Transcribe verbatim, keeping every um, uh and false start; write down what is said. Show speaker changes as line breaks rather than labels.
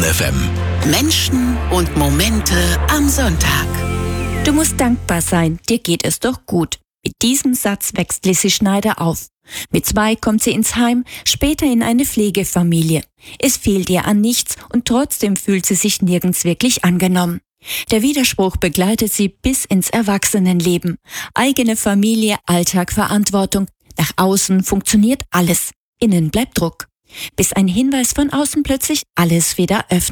F M. Menschen und Momente am Sonntag.
Du musst dankbar sein, dir geht es doch gut. Mit diesem Satz wächst Lissy Schneider auf. Mit zwei kommt sie ins Heim, später in eine Pflegefamilie. Es fehlt ihr an nichts und trotzdem fühlt sie sich nirgends wirklich angenommen. Der Widerspruch begleitet sie bis ins Erwachsenenleben. Eigene Familie, Alltag, Verantwortung. Nach außen funktioniert alles. Innen bleibt Druck. Bis ein Hinweis von außen plötzlich alles wieder öffnet.